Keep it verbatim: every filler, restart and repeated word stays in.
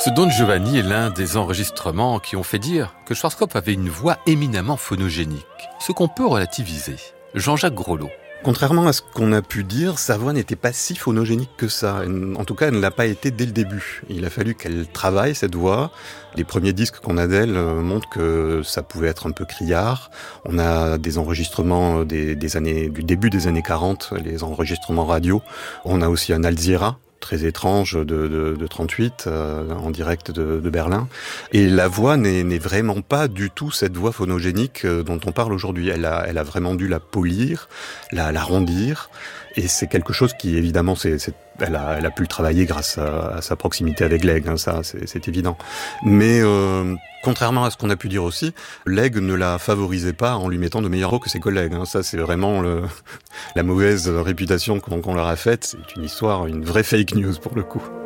Ce Don Giovanni est l'un des enregistrements qui ont fait dire que Schwarzkopf avait une voix éminemment phonogénique, ce qu'on peut relativiser. Jean-Jacques Grolot. Contrairement à ce qu'on a pu dire, sa voix n'était pas si phonogénique que ça. En tout cas, elle ne l'a pas été dès le début. Il a fallu qu'elle travaille cette voix. Les premiers disques qu'on a d'elle montrent que ça pouvait être un peu criard. On a des enregistrements des, des années, du début des années quarante, les enregistrements radio. On a aussi un Alzira, très étrange, de, de, de trente-huit, euh, en direct de, de Berlin. Et la voix n'est, n'est vraiment pas du tout cette voix phonogénique dont on parle aujourd'hui. Elle a, elle a vraiment dû la polir, la, la rondir. Et c'est quelque chose qui, évidemment, c'est, c'est, elle, a, elle a pu le travailler grâce à, à sa proximité avec Legge, hein, ça, c'est, c'est évident. Mais euh, contrairement à ce qu'on a pu dire aussi, Legge ne la favorisait pas en lui mettant de meilleures voix que ses collègues. Hein. Ça, c'est vraiment le, la mauvaise réputation qu'on, qu'on leur a faite. C'est une histoire, une vraie fake news pour le coup.